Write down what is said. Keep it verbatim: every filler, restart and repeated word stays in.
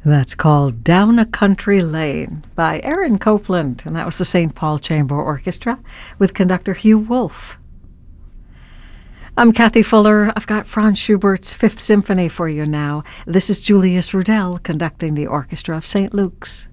That's called Down a Country Lane by Aaron Copland, and that was the Saint Paul Chamber Orchestra with conductor Hugh Wolf. I'm Kathy Fuller. I've got Franz Schubert's Fifth Symphony for you now. This is Julius Rudel conducting the Orchestra of Saint Luke's.